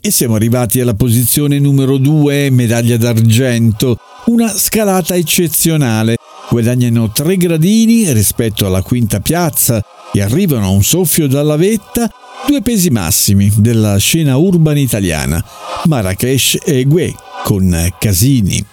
E siamo arrivati alla posizione numero 2, medaglia d'argento, una scalata eccezionale. Guadagnano 3 gradini rispetto alla quinta piazza e arrivano a un soffio dalla vetta 2 pesi massimi della scena urban italiana, Marrakesh e Gué con Casini.